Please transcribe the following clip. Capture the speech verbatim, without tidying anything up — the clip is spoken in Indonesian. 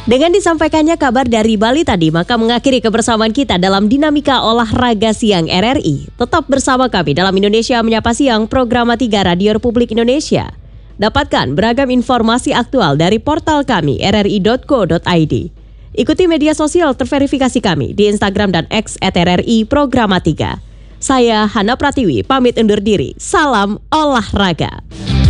Dengan disampaikannya kabar dari Bali tadi, maka mengakhiri kebersamaan kita dalam Dinamika Olahraga Siang R R I. Tetap bersama kami dalam Indonesia Menyapa Siang, program tiga Radio Republik Indonesia. Dapatkan beragam informasi aktual dari portal kami r r i dot co dot i d. Ikuti media sosial terverifikasi kami di Instagram dan X at R R I Programa tiga. Saya Hana Pratiwi, pamit undur diri. Salam olahraga.